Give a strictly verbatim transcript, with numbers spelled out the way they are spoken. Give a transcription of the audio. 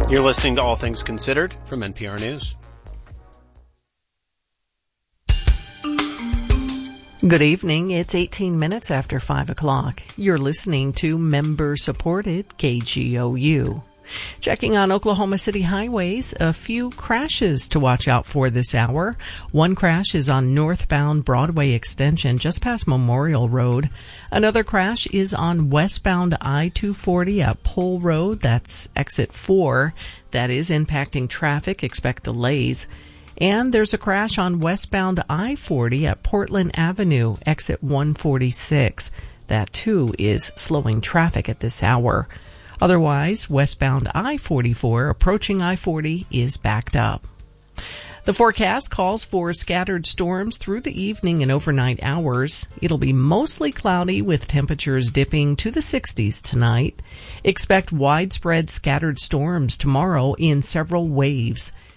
You're listening to All Things Considered from N P R News. Good evening. It's eighteen minutes after five o'clock. You're listening to member-supported K G O U. Checking on Oklahoma City highways, a few crashes to watch out for this hour. One crash is on northbound Broadway Extension just past Memorial Road. Another crash is on westbound I two forty at Pole Road. That's exit four. That is impacting traffic. Expect delays. And there's a crash on westbound I forty at Portland Avenue, exit one forty-six. That, too, is slowing traffic at this hour. Otherwise, westbound I forty-four approaching I forty is backed up. The forecast calls for scattered storms through the evening and overnight hours. It'll be mostly cloudy with temperatures dipping to the sixties tonight. Expect widespread scattered storms tomorrow in several waves.